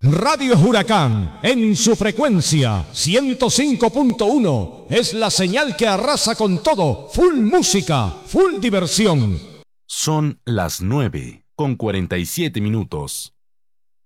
Radio Huracán, en su frecuencia 105.1, es la señal que arrasa con todo. Full música, full diversión. Son las 9:47 minutos.